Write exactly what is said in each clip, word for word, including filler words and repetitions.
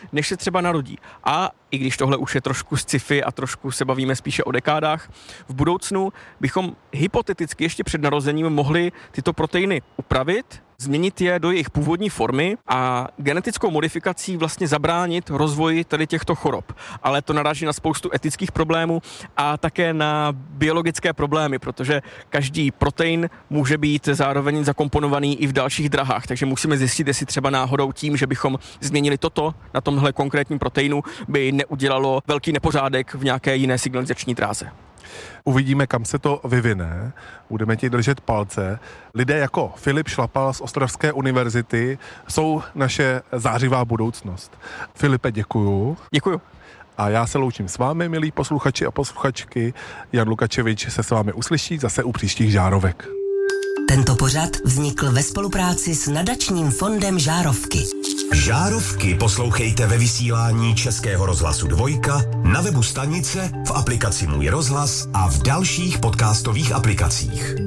než se třeba narodí. A i když tohle už je trošku sci-fi a trošku se bavíme spíše o dekádách, v budoucnu bychom hypoteticky ještě před narozením mohli tyto proteiny upravit, změnit je do jejich původní formy a genetickou modifikací vlastně zabránit rozvoji tady těchto chorob. Ale to naráží na spoustu etických problémů a také na biologické problémy, protože každý protein může být zároveň zakomponovaný i v dalších drahách, takže musíme zjistit, jestli třeba náhodou tím, že bychom změnili toto na tomhle konkrétním proteinu, by neudělalo velký nepořádek v nějaké jiné signalizační dráze. Uvidíme, kam se to vyvine. Budeme ti držet palce. Lidé jako Filip Šlapal z Ostravské univerzity jsou naše zářivá budoucnost. Filipe, děkuju. Děkuju. A já se loučím s vámi, milí posluchači a posluchačky. Jan Lukačevič se s vámi uslyší zase u příštích Žárovek. Tento pořad vznikl ve spolupráci s nadačním fondem Žárovky. Žárovky poslouchejte ve vysílání Českého rozhlasu Dvojka, na webu stanice, v aplikaci Můj rozhlas a v dalších podcastových aplikacích.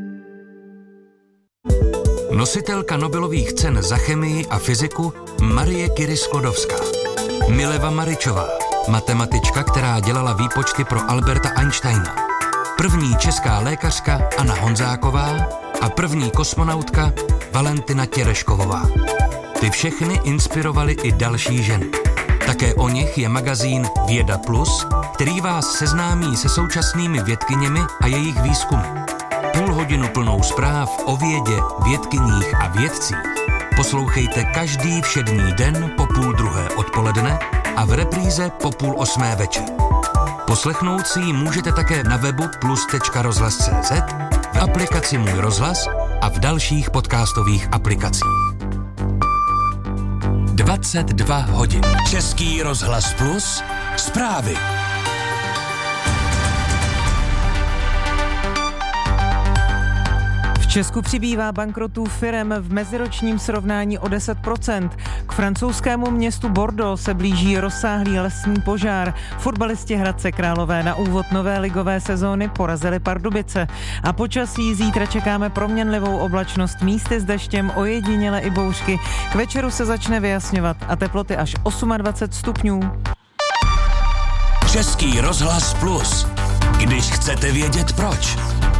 Nositelka Nobelových cen za chemii a fyziku Marie Curie-Sklodowska. Mileva Maričová, matematička, která dělala výpočty pro Alberta Einsteina. První česká lékařka Anna Honzáková a první kosmonautka Valentina Tereškovová. Ty všechny inspirovaly i další ženy. Také o nich je magazín Věda Plus, který vás seznámí se současnými vědkyněmi a jejich výzkumy. Půl hodinu plnou zpráv o vědě, vědkyních a vědcích poslouchejte každý všední den po půl druhé odpoledne a v repríze po půl osmé večer. Poslechnout si ji můžete také na webu plus tečka rozhlas tečka cé zet, v aplikaci Můj rozhlas a v dalších podcastových aplikacích. dvacet dva hodin. Český rozhlas Plus. Zprávy. V Česku přibývá bankrotů firem v meziročním srovnání o deset procent. K francouzskému městu Bordeaux se blíží rozsáhlý lesní požár. Fotbalisti Hradce Králové na úvod nové ligové sezóny porazili Pardubice. A počasí zítra čekáme proměnlivou oblačnost, místy s deštěm, ojediněle i bouřky. K večeru se začne vyjasňovat a teploty až dvacet osm stupňů. Český rozhlas Plus. Když chcete vědět proč.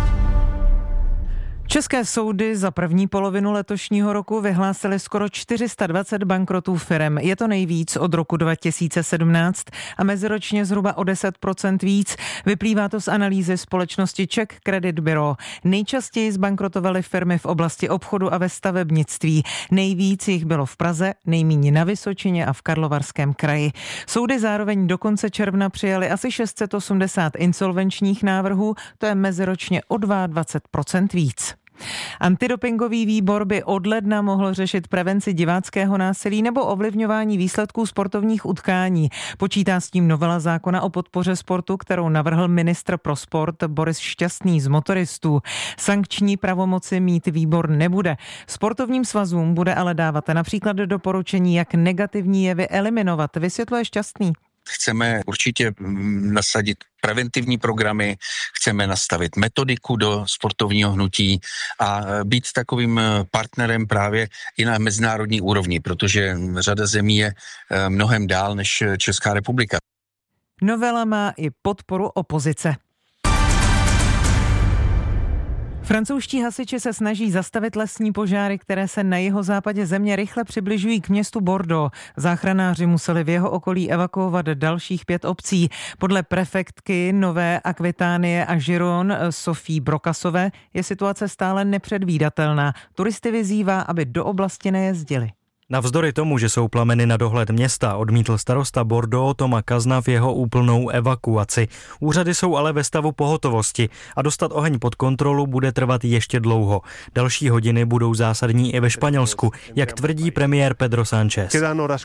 České soudy za první polovinu letošního roku vyhlásily skoro čtyři sta dvacet bankrotů firem. Je to nejvíc od roku dva tisíce sedmnáct a meziročně zhruba o deset procent víc. Vyplývá to z analýzy společnosti Czech Credit Bureau. Nejčastěji zbankrotovaly firmy v oblasti obchodu a ve stavebnictví. Nejvíc jich bylo v Praze, nejméně na Vysočině a v Karlovarském kraji. Soudy zároveň do konce června přijaly asi šest set osmdesát insolvenčních návrhů, to je meziročně o dvacet dva procent víc. Antidopingový výbor by od ledna mohl řešit prevenci diváckého násilí nebo ovlivňování výsledků sportovních utkání. Počítá s tím novela zákona o podpoře sportu, kterou navrhl ministr pro sport Boris Šťastný z motoristů. Sankční pravomoci mít výbor nebude. Sportovním svazům bude ale dávat například doporučení, jak negativní jevy eliminovat, vysvětluje Šťastný. Chceme určitě nasadit preventivní programy, chceme nastavit metodiku do sportovního hnutí a být takovým partnerem právě i na mezinárodní úrovni, protože řada zemí je mnohem dál než Česká republika. Novela má i podporu opozice. Francouzští hasiči se snaží zastavit lesní požáry, které se na jihozápadě země rychle přibližují k městu Bordeaux. Záchranáři museli v jeho okolí evakuovat dalších pět obcí. Podle prefektky Nové Akvitánie a Giron Sophie Brokasové je situace stále nepředvídatelná. Turisty vyzývá, aby do oblasti nejezdili. Navzdory tomu, že jsou plameny na dohled města, odmítl starosta Bordeaux Toma Kazna v jeho úplnou evakuaci. Úřady jsou ale ve stavu pohotovosti a dostat oheň pod kontrolu bude trvat ještě dlouho. Další hodiny budou zásadní i ve Španělsku, jak tvrdí premiér Pedro Sánchez.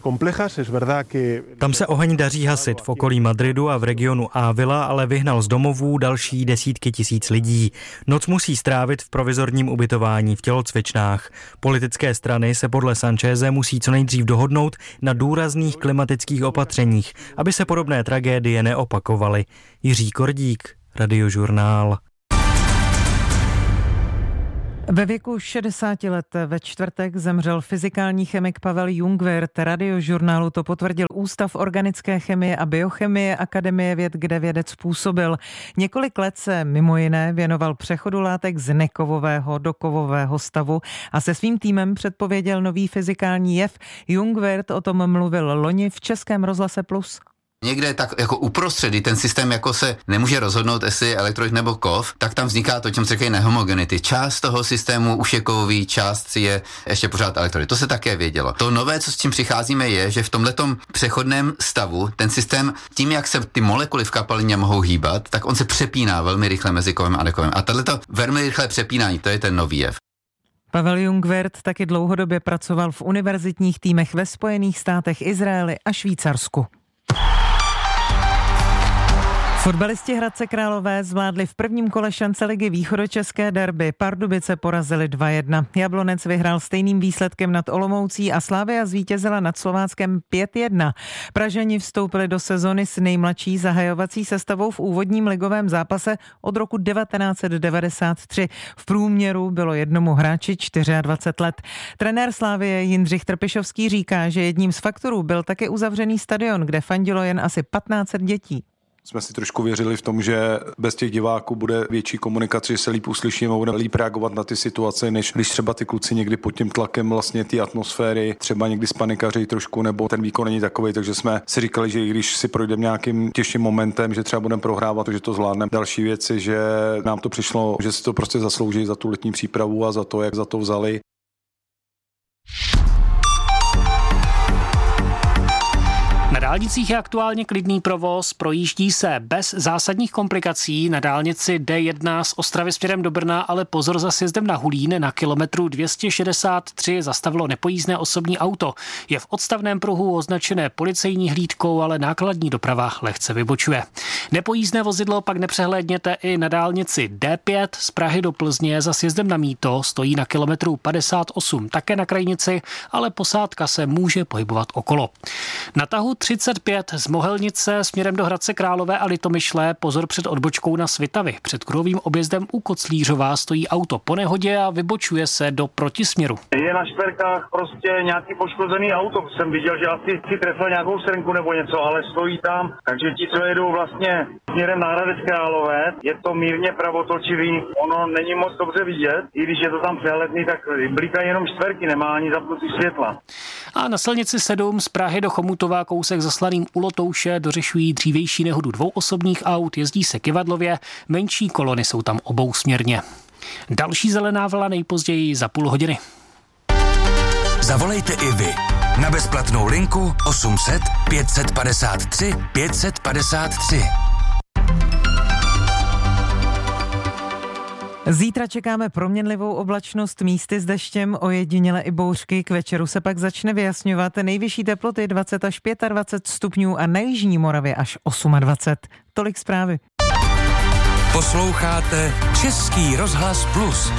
Tam se oheň daří hasit v okolí Madridu a v regionu Ávila, ale vyhnal z domovů další desítky tisíc lidí. Noc musí strávit v provizorním ubytování v tělocvičnách. Politické strany se podle Sancheze musí co nejdřív dohodnout na důrazných klimatických opatřeních, aby se podobné tragédie neopakovaly. Jiří Kordík, Radiožurnál. Ve věku šedesáti let ve čtvrtek zemřel fyzikální chemik Pavel Jungwirth. Radiožurnálu to potvrdil Ústav organické chemie a biochemie Akademie věd, kde vědec působil. Několik let se mimo jiné věnoval přechodu látek z nekovového do kovového stavu a se svým týmem předpověděl nový fyzikální jev. Jungwirth o tom mluvil loni v Českém rozhlase Plus. Někde tak jako uprostřed, kdy ten systém jako se nemůže rozhodnout, jestli elektrolyt nebo kov, tak tam vzniká to, čemu se říkají nehomogenity. Část toho systému už je kovový, část je ještě pořád elektrolyt. To se také vědělo. To nové, co s tím přicházíme, je, že v tomhletom přechodném stavu ten systém, tím, jak se ty molekuly v kapalině mohou hýbat, tak on se přepíná velmi rychle mezi kovem a nekovem. A tato velmi rychlé přepínání, to je ten nový jev. Pavel Jungwirth taky dlouhodobě pracoval v univerzitních týmech ve Spojených státech, Izraeli a Švýcarsku. Fotbalisti Hradce Králové zvládli v prvním kole šance ligy východočeské derby. Pardubice porazili dva jedna. Jablonec vyhrál stejným výsledkem nad Olomoucí a Slavia zvítězila nad Slováckem pět jedna. Pražani vstoupili do sezony s nejmladší zahajovací sestavou v úvodním ligovém zápase od roku devatenáct set devadesát tři. V průměru bylo jednomu hráči dvacet čtyři let. Trenér Slavie Jindřich Trpišovský říká, že jedním z faktorů byl taky uzavřený stadion, kde fandilo jen asi patnáct set dětí. Jsme si trošku věřili v tom, že bez těch diváků bude větší komunikace, že se líp uslyšíme a budeme líp reagovat na ty situace, než když třeba ty kluci někdy pod tím tlakem vlastně ty atmosféry třeba někdy spanikaří trošku, nebo ten výkon není takový, takže jsme si říkali, že i když si projdeme nějakým těžším momentem, že třeba budeme prohrávat, takže to zvládneme. Další věc je, že nám to přišlo, že si to prostě zaslouží za tu letní přípravu a za to, jak za to vzali. Na dálnicích je aktuálně klidný provoz, projíždí se bez zásadních komplikací na dálnici D jedna z Ostravy směrem do Brna, ale pozor za sjezdem na Hulín na kilometru dvě stě šedesát tři zastavilo nepojízdné osobní auto. Je v odstavném pruhu označené policejní hlídkou, ale nákladní doprava lehce vybočuje. Nepojízdné vozidlo pak nepřehlédněte i na dálnici D pět z Prahy do Plzně za sjezdem na Mýto, stojí na kilometru padesát osm také na krajnici, ale posádka se může pohybovat okolo. Na tahu třicet pět z Mohelnice směrem do Hradce Králové a Litomyšle pozor před odbočkou na Svitavy. Před kruhovým objezdem u Koclířova stojí auto po nehodě a vybočuje se do protisměru. Je na šperkách prostě nějaký poškozený auto. Jsem viděl, že asi si trefil nějakou srnku nebo něco, ale stojí tam. Takže ti, co jedou vlastně směrem na Hradec Králové, je to mírně pravotočivý. Ono není moc dobře vidět. I když je to tam přehledný, tak blikají jenom čtverky, nemá ani zapnutý světla. A na silnici sedm z Prahy do Chomutova kousek zaslaným u Lotouše dořešují dřívější nehodu dvou osobních aut, jezdí se kyvadlově, menší kolony jsou tam obousměrně. Další zelená vlna nejpozději za půl hodiny. Zavolejte i vy na bezplatnou linku osm set pět padesát tři pět padesát tři. Zítra čekáme proměnlivou oblačnost, místy s deštěm, ojediněle i bouřky. K večeru se pak začne vyjasňovat. Nejvyšší teploty dvacet až dvacet pět stupňů a na jižní Moravě až dvacet osm. Tolik zprávy. Posloucháte Český rozhlas Plus.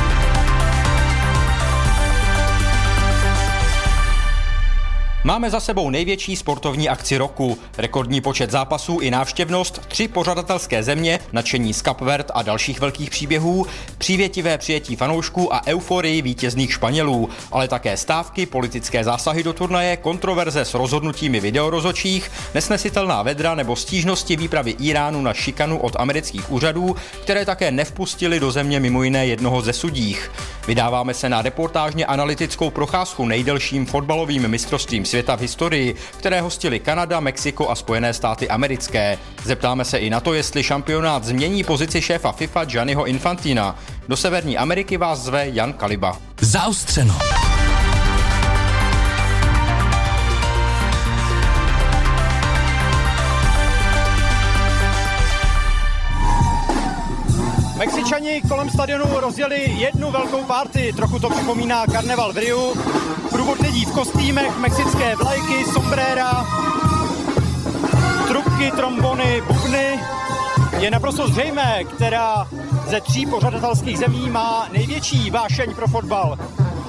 Máme za sebou největší sportovní akci roku. Rekordní počet zápasů i návštěvnost, tři pořadatelské země, nadšení z Kapverd a dalších velkých příběhů, přívětivé přijetí fanoušků a euforii vítězných Španělů, ale také stávky, politické zásahy do turnaje, kontroverze s rozhodnutími videorozočích, nesnesitelná vedra nebo stížnosti výpravy Íránu na šikanu od amerických úřadů, které také nevpustili do země mimo jiné jednoho ze sudích. Vydáváme se na reportážně analytickou procházku nejdelším fotbalovým mistrovstvím světa v historii, které hostili Kanada, Mexiko a Spojené státy americké. Zeptáme se i na to, jestli šampionát změní pozici šéfa FIFA Gianniho Infantina. Do Severní Ameriky vás zve Jan Kaliba. Zaostřeno. Mexičani kolem stadionu rozjeli jednu velkou party, trochu to připomíná karneval v Riu. Průvod lidí v kostýmech, mexické vlajky, sombréra, trubky, trombony, bubny. Je naprosto zřejmé, která ze tří pořadatelských zemí má největší vášeň pro fotbal.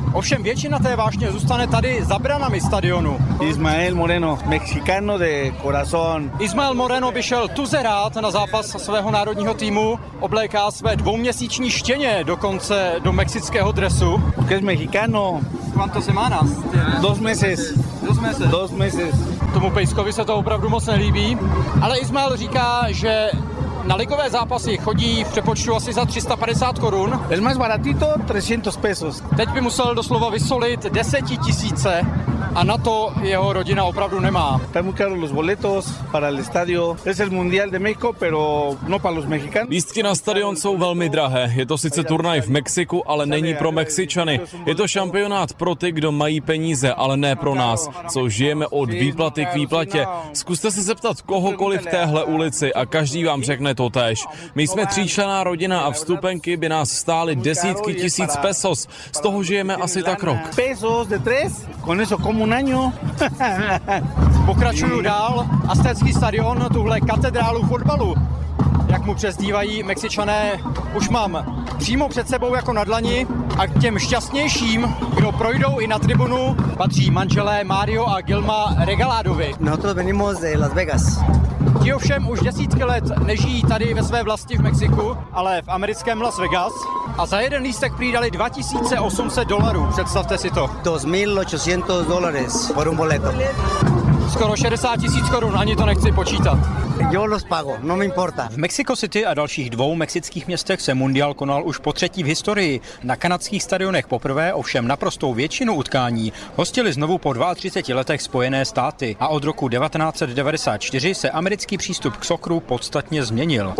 Ovšem většina té vášně zůstane tady za branami stadionu. Ismael Moreno, mexicano de corazón. Ismael Moreno by šel tuze rád na zápas svého národního týmu, obléká své dvouměsíční štěně dokonce do mexického dresu. Que es mexicano. ¿Cuántas semanas? Dos meses. Dos meses. Dos meses. Tomu Pejskovi se to opravdu moc nelíbí, ale Ismael říká, že na ligové zápasy chodí v přepočtu asi za tři sta padesát korun. El más baratito, trescientos pesos. Teď by musel doslova vysolit desetitisíce a na to jeho rodina opravdu nemá. Están muy caros los boletos para el estadio. Es el Mundial de México, pero no para los mexicanos. Lístky na stadion jsou velmi drahé. Je to sice turnaj v Mexiku, ale není pro Mexičany. Je to šampionát pro ty, kdo mají peníze, ale ne pro nás, co žijeme od výplaty k výplatě. Zkuste se zeptat kohokoliv v téhle ulici a každý vám řekne totéž. My jsme tříčlenná rodina a vstupenky by nás stály desítky tisíc pesos. Z toho žijeme asi tak rok. Pesos de tres, con eso como un año. Pokračuju dál. Aztécký stadion, tuhle katedrálu fotbalu, jak mu přezdívají Mexičané, už mám přímo před sebou jako na dlani a k těm šťastnějším, kdo projdou i na tribunu, patří manželé Mario a Gilma Regaládovi. Nosotros venimos de Las Vegas. Ti ovšem už desítky let nežijí tady ve své vlasti v Mexiku, ale v americkém Las Vegas a za jeden lístek přidali dva tisíce osm set dolarů, představte si to. dos mil ochocientos dólares por un boleto. Skoro šedesát tisíc korun, ani to nechci počítat. Yo los pago, no me importa. V Mexico City a dalších dvou mexických městech se mundial konal už po třetí v historii. Na kanadských stadionech poprvé, ovšem naprostou většinu utkání hostili znovu po třiceti dvou letech Spojené státy a od roku devatenáct set devadesát čtyři se americký přístup k sokru podstatně změnil.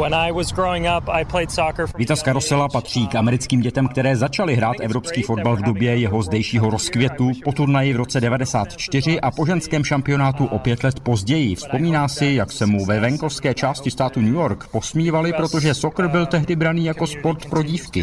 Vitas Carosella patří k americkým dětem, které začaly hrát evropský fotbal v době jeho zdejšího rozkvětu, po turnaji v roce devadesát čtyři a po ženském šampionátu o pět let později. Vzpomíná si, jak se mu ve venkovské části státu New York posmívali, protože soccer byl tehdy braný jako sport pro dívky.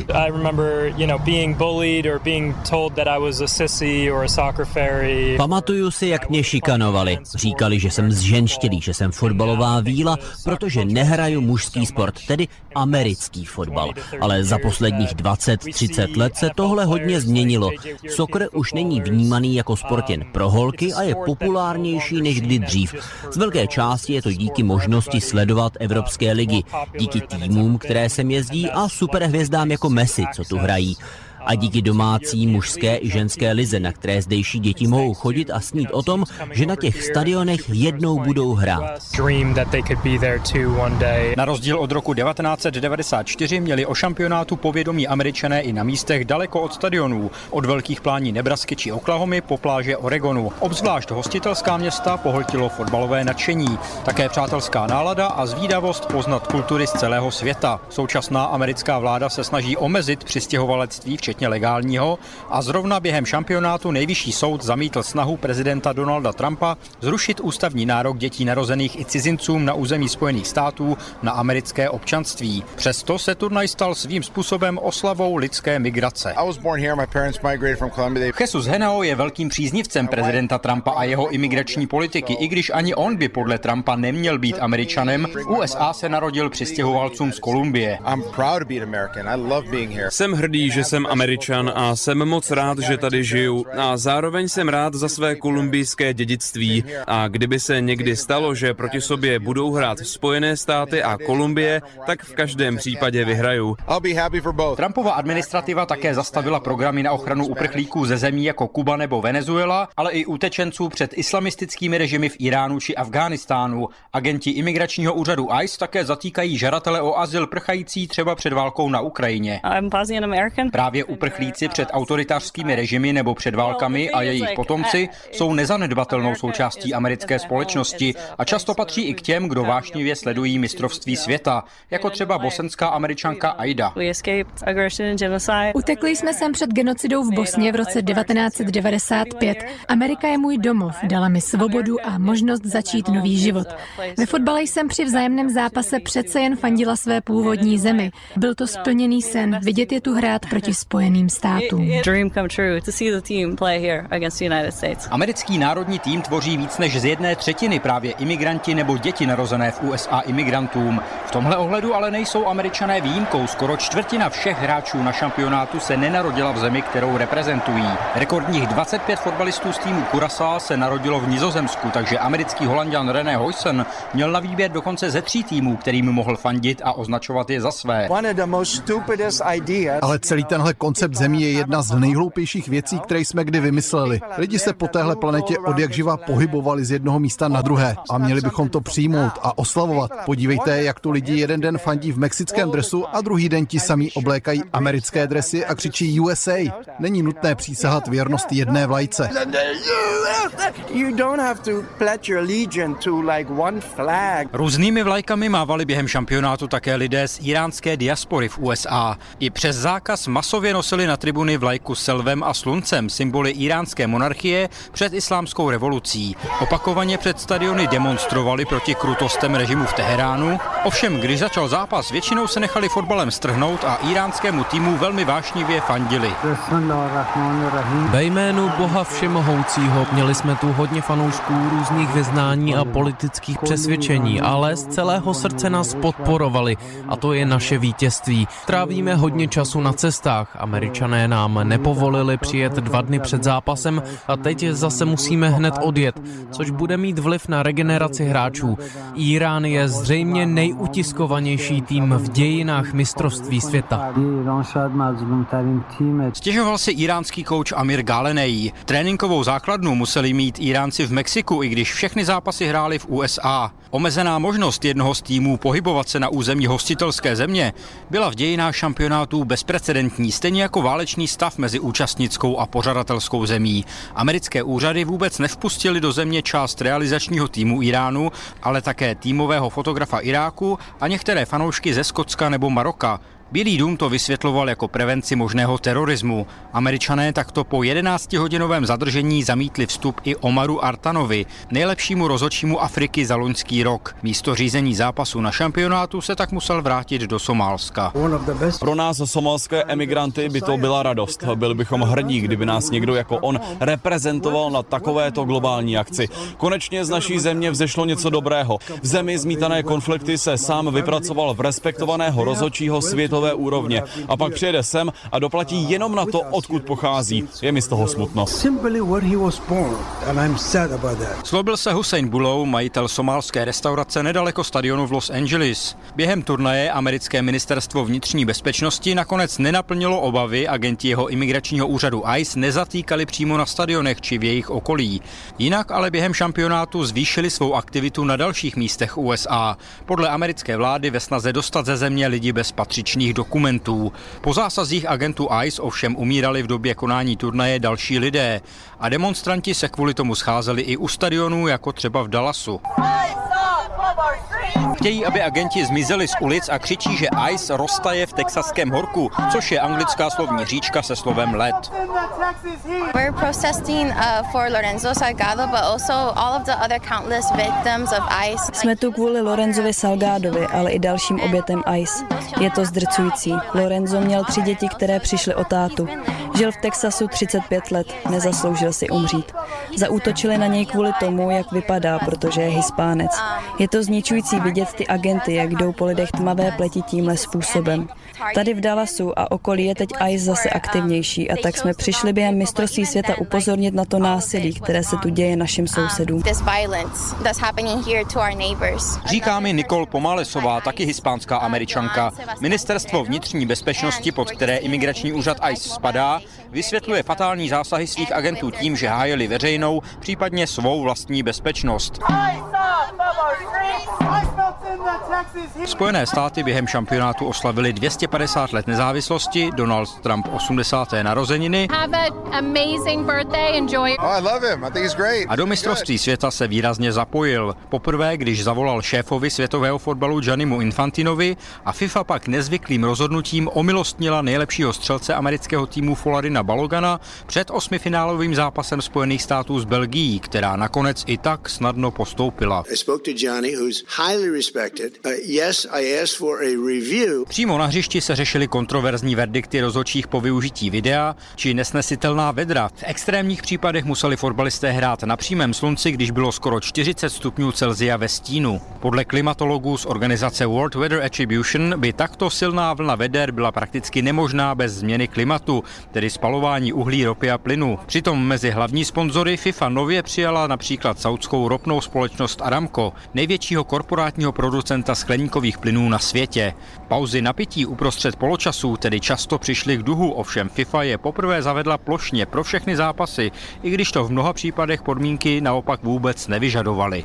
Pamatuju si, jak mě šikanovali. Říkali, že jsem zženštělý, že jsem fotbalová víla, protože nehraju mužský sport, tedy americký fotbal. Ale za posledních dvacet třicet let se tohle hodně změnilo. Soccer už není vnímaný jako sport jen pro holky a je populárnější než kdy dřív. Z velké části je to díky možnosti sledovat evropské ligy, díky týmům, které sem jezdí a superhvězdám jako Messi, co tu hrají. A díky domácí mužské i ženské lize, na které zdejší děti mohou chodit a snít o tom, že na těch stadionech jednou budou hrát. Na rozdíl od roku devatenáct set devadesát čtyři měli o šampionátu povědomí Američané i na místech daleko od stadionů, od velkých plání Nebrasky či Oklahomy po pláže Oregonu. Obzvlášť hostitelská města pohltilo fotbalové nadšení, také přátelská nálada a zvídavost poznat kultury z celého světa. Současná americká vláda se snaží omezit přistěhovalectví včetně legálního a zrovna během šampionátu nejvyšší soud zamítl snahu prezidenta Donalda Trumpa zrušit ústavní nárok dětí narozených i cizincům na území Spojených států na americké občanství. Přesto se turnaj stal svým způsobem oslavou lidské migrace. Jesus Henao je velkým příznivcem prezidenta Trumpa a jeho imigrační politiky, i když ani on by podle Trumpa neměl být Američanem. V U S A se narodil přistěhovalcům z Kolumbie. Jsem hrdý, že jsem Američan a jsem moc rád, že tady žiju a zároveň jsem rád za své kolumbijské dědictví a kdyby se někdy stalo, že proti sobě budou hrát Spojené státy a Kolumbie, tak v každém případě vyhraju. Trumpova administrativa také zastavila programy na ochranu uprchlíků ze zemí jako Kuba nebo Venezuela, ale i utečenců před islamistickými režimy v Iránu či Afghánistánu. Agenti imigračního úřadu I C E také zatýkají žadatele o azyl prchající třeba před válkou na Ukrajině. Právě uprchlíci před autoritářskými režimy nebo před válkami a jejich potomci jsou nezanedbatelnou součástí americké společnosti a často patří i k těm, kdo vášnivě sledují mistrovství světa, jako třeba bosenská Američanka Aida. Utekli jsme sem před genocidou v Bosně v roce devatenáct set devadesát pět. Amerika je můj domov, dala mi svobodu a možnost začít nový život. Ve fotbale jsem při vzájemném zápase přece jen fandila své původní zemi. Byl to splněný sen, vidět je tu hrát proti Spojeným Spojeným státům. Americký národní tým tvoří víc než z jedné třetiny právě imigranti nebo děti narozené v U S A imigrantům. V tomhle ohledu ale nejsou Američané výjimkou. Skoro čtvrtina všech hráčů na šampionátu se nenarodila v zemi, kterou reprezentují. Rekordních dvacet pět fotbalistů z týmu Curaçao se narodilo v Nizozemsku, takže americký Holanďan René Huysen měl na výběr dokonce ze tří týmů, kterým mohl fandit a označovat je za své. Ale celý tenhle koncept zemí je jedna z nejhloupějších věcí, které jsme kdy vymysleli. Lidi se po téhle planetě odjakživa pohybovali z jednoho místa na druhé a měli bychom to přijmout a oslavovat. Podívejte, jak tu lidi jeden den fandí v mexickém dresu a druhý den ti samí oblékají americké dresy a křičí U S A. Není nutné přísahat věrnost jedné vlajce. Různými vlajkami mávali během šampionátu také lidé z iránské diaspory v U S A. I přes zákaz masově nosili na tribuny vlajku s lvem a sluncem, symboly iránské monarchie před islámskou revolucí. Opakovaně před stadiony demonstrovali proti krutostem režimu v Teheránu. Ovšem, když začal zápas, většinou se nechali fotbalem strhnout a iránskému týmu velmi vášnivě fandili. Ve jménu Boha Všemohoucího měli jsme tu hodně fanoušků různých vyznání a politických přesvědčení, ale z celého srdce nás podporovali a to je naše vítězství. Trávíme hodně času na cestách. Američané nám nepovolili přijet dva dny před zápasem a teď zase musíme hned odjet, což bude mít vliv na regeneraci hráčů. Irán je zřejmě nejutiskovanější tým v dějinách mistrovství světa. Stěžoval si iránský kouč Amir Gálenej. Tréninkovou základnu museli mít Iránci v Mexiku, i když všechny zápasy hráli v U S A. Omezená možnost jednoho z týmů pohybovat se na území hostitelské země byla v dějinách šampionátů bezprecedentní, stejně jako válečný stav mezi účastnickou a pořadatelskou zemí. Americké úřady vůbec nevpustili do země část realizačního týmu Iránu, ale také týmového fotografa Iráku a některé fanoušky ze Skotska nebo Maroka. Bílý dům to vysvětloval jako prevenci možného terorismu. Američané takto po jedenáctihodinovém zadržení zamítli vstup i Omaru Artanovi, nejlepšímu rozhodčímu Afriky za loňský rok. Místo řízení zápasu na šampionátu se tak musel vrátit do Somálska. Pro nás somálské emigranty by to byla radost. Byli bychom hrdí, kdyby nás někdo jako on reprezentoval na takovéto globální akci. Konečně z naší země vzešlo něco dobrého. V zemi zmítané konflikty se sám vypracoval v respektovaného rozhodčího světové úrovně a pak přijede sem a doplatí jenom na to, odkud pochází. Je mi z toho smutno. Zlobil se Hussein Bulou, majitel somálské restaurace nedaleko stadionu v Los Angeles. Během turnaje americké ministerstvo vnitřní bezpečnosti nakonec nenaplnilo obavy, agenti jeho imigračního úřadu I C E nezatýkali přímo na stadionech či v jejich okolí. Jinak ale během šampionátu zvýšili svou aktivitu na dalších místech U S A. Podle americké vlády ve snaze dostat ze země lidi bez patřičných dokumentů. Po zásazích agentů I C E ovšem umírali v době konání turnaje další lidé a demonstranti se kvůli tomu scházeli i u stadionů, jako třeba v Dallasu. Chtějí, aby agenti zmizeli z ulic a křičí, že I C E roztaje v texaském horku, což je anglická slovní říčka se slovem led. We're protesting uh, for Lorenzo Salgado, but also all of the other countless victims of I C E. Jsme tu kvůli Lorenzovi Salgadovi, ale i dalším obětem I C E. Je to zdrcující. Lorenzo měl tři děti, které přišly o tátu. Žil v Texasu třicet pět let, nezasloužil si umřít. Zaútočili na něj kvůli tomu, jak vypadá, protože je Hispánec. Je to zničující vidět ty agenty, jak jdou po lidech tmavé pleti tímhle způsobem. Tady v Dallasu a okolí je teď I C E zase aktivnější a tak jsme přišli během mistrovství světa upozornit na to násilí, které se tu děje našim sousedům. Říká mi Nicole Pomalesová, taky hispánská Američanka. Ministerstvo vnitřní bezpečnosti, pod které imigrační úřad I C E spadá, vysvětluje fatální zásahy svých agentů tím, že hájili veřejnou, případně svou vlastní bezpečnost. Spojené státy během šampionátu oslavili dvě stě padesát let nezávislosti, Donald Trump osmdesáté narozeniny a do mistrovství světa se výrazně zapojil. Poprvé, když zavolal šéfovi světového fotbalu Giannimu Infantinovi a FIFA pak nezvyklým rozhodnutím omilostnila nejlepšího střelce amerického týmu Floridina Balogana před osmifinálovým zápasem Spojených států s Belgií, která nakonec i tak snadno postoupila. Přímo na hřišti se řešily kontroverzní verdikty rozhodčích po využití videa či nesnesitelná vedra. V extrémních případech museli fotbalisté hrát na přímém slunci, když bylo skoro čtyřicet stupňů Celsia ve stínu. Podle klimatologů z organizace World Weather Attribution by takto silná vlna veder byla prakticky nemožná bez změny klimatu, tedy spalování uhlí, ropy a plynu. Přitom mezi hlavní sponzory FIFA nově přijala například saudskou ropnou společnost Aramco, největšího korporátního producenta skleníkových plynů na světě. Pauzy na pití uprostřed poločasů tedy často přišly k duhu, ovšem FIFA je poprvé zavedla plošně pro všechny zápasy, i když to v mnoha případech podmínky naopak vůbec nevyžadovaly.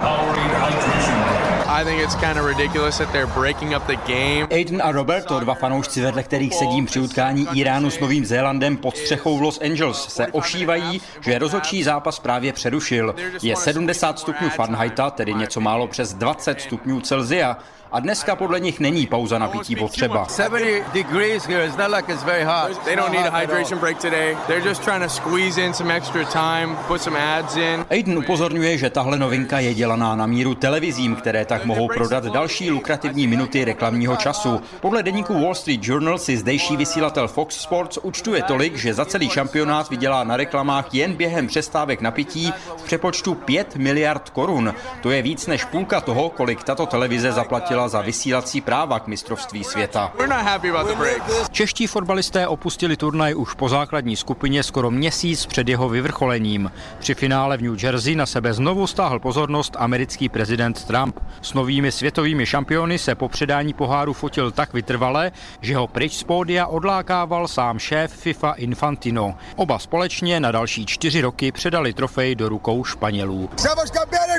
Aiden a Roberto, dva fanoušci, vedle kterých sedím při utkání Iránu s Novým Zélandem pod střechou v Los Angeles, se ošívají, že rozhodčí zápas právě přerušil. Je sedmdesát stupňů Fahrenheita, tedy něco málo přes dvacet stupňů Celsia. A dneska podle nich není pauza na pití potřeba. Aiden upozorňuje, že tahle novinka je dělaná na míru televizím, které tak mohou prodat další lukrativní minuty reklamního času. Podle deníku Wall Street Journal si zdejší vysílatel Fox Sports účtuje tolik, že za celý šampionát vydělá na reklamách jen během přestávek na pití v přepočtu pět miliard korun. To je víc než půlka toho, kolik tato televize zaplatila za vysílací práva k mistrovství světa. Čeští fotbalisté opustili turnaj už po základní skupině skoro měsíc před jeho vyvrcholením. Při finále v New Jersey na sebe znovu stáhl pozornost americký prezident Trump. S novými světovými šampiony se po předání poháru fotil tak vytrvale, že ho pryč z pódia odlákával sám šéf FIFA Infantino. Oba společně na další čtyři roky předali trofej do rukou Španělů.